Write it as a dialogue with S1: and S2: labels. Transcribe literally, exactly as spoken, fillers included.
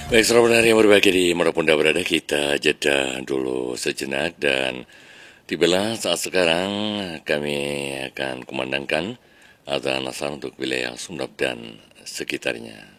S1: Baik, selamat pendengar yang berbahagia di manapun Anda berada, kita jeda dulu sejenak dan tibalah saat sekarang kami akan kumandangkan azan asar untuk wilayah Sumedap dan sekitarnya.